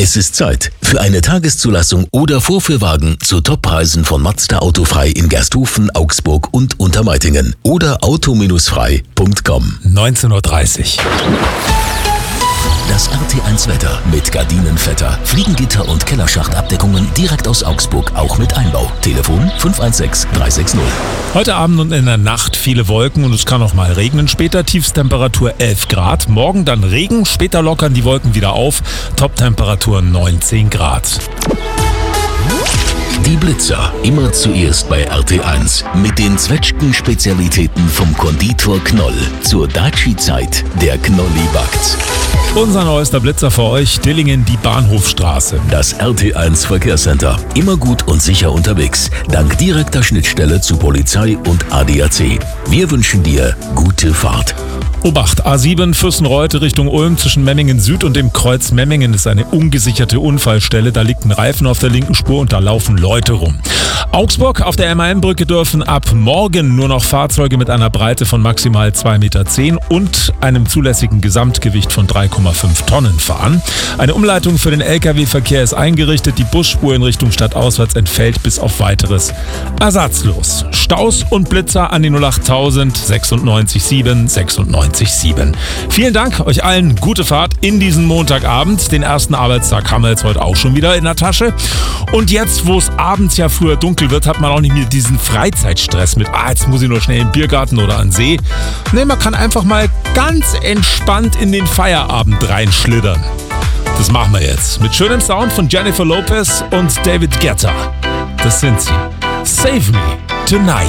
Es ist Zeit für eine Tageszulassung oder Vorführwagen zu Toppreisen von Mazda Autofrei in Gersthofen, Augsburg und Untermeitingen oder auto-frei.com. 19:30 Uhr. Das RT1 Wetter mit Gardinenvetter, Fliegengitter und Kellerschachtabdeckungen direkt aus Augsburg, auch mit Einbau. Telefon 516 360. Heute Abend und in der Nacht viele Wolken und es kann auch mal regnen. Später Tiefstemperatur 11 Grad. Morgen dann Regen, später lockern die Wolken wieder auf. Toptemperatur 19 Grad. Die Blitzer, immer zuerst bei RT1 mit den Zwetschgen-Spezialitäten vom Konditor Knoll. Zur Daci-Zeit, der Knolli backt's. Unser neuester Blitzer für euch, Dillingen, die Bahnhofstraße. Das RT1 Verkehrscenter, immer gut und sicher unterwegs, dank direkter Schnittstelle zu Polizei und ADAC. Wir wünschen dir gute Fahrt. Obacht, A7 Fürstenreuth Richtung Ulm zwischen Memmingen Süd und dem Kreuz Memmingen ist eine ungesicherte Unfallstelle. Da liegt ein Reifen auf der linken Spur und da laufen Leute rum. Augsburg, auf der MAN-Brücke dürfen ab morgen nur noch Fahrzeuge mit einer Breite von maximal 2,10 Meter und einem zulässigen Gesamtgewicht von 3,5 Tonnen fahren. Eine Umleitung für den Lkw-Verkehr ist eingerichtet. Die Busspur in Richtung stadtauswärts entfällt bis auf weiteres ersatzlos. Staus und Blitzer an die 08000 96 7 96 7. Vielen Dank euch allen, gute Fahrt in diesen Montagabend. Den ersten Arbeitstag haben wir jetzt heute auch schon wieder in der Tasche. Und jetzt, wo es abends ja früher dunkel wird, hat man auch nicht mehr diesen Freizeitstress mit, jetzt muss ich nur schnell in den Biergarten oder an den See. Nee, man kann einfach mal ganz entspannt in den Feierabend reinschlittern. Das machen wir jetzt mit schönem Sound von Jennifer Lopez und David Guetta. Das sind sie. Save Me Tonight.